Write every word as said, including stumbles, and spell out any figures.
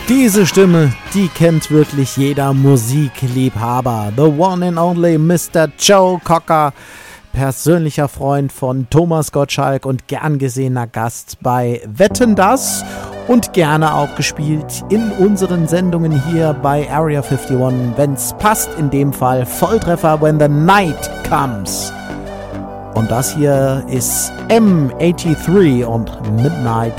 Diese Stimme, die kennt wirklich jeder Musikliebhaber. The one and only Mister Joe Cocker, persönlicher Freund von Thomas Gottschalk und gern gesehener Gast bei Wetten, dass und gerne auch gespielt in unseren Sendungen hier bei Area einundfünfzig, wenn's passt, in dem Fall Volltreffer When the Night Comes. Und das hier ist M dreiundachtzig und Midnight